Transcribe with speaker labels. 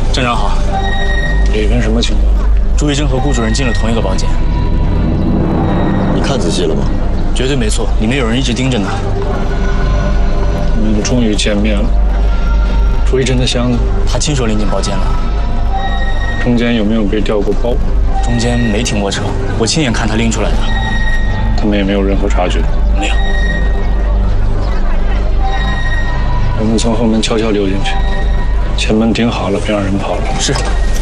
Speaker 1: 站长好，
Speaker 2: 里面什么情况？
Speaker 1: 朱医生和顾主任进了同一个包间。
Speaker 3: 你看仔细了吗？
Speaker 1: 绝对没错，里面有人一直盯着呢。
Speaker 2: 你们终于见面了。朱一真的箱子，
Speaker 1: 他亲手拎进包间了。
Speaker 2: 中间有没有被调过包？
Speaker 1: 中间没停过车，我亲眼看他拎出来的。
Speaker 2: 他们也没有任何察觉。
Speaker 1: 没有。
Speaker 2: 我们从后门悄悄溜进去，前门顶好了，别让人跑了。
Speaker 1: 是。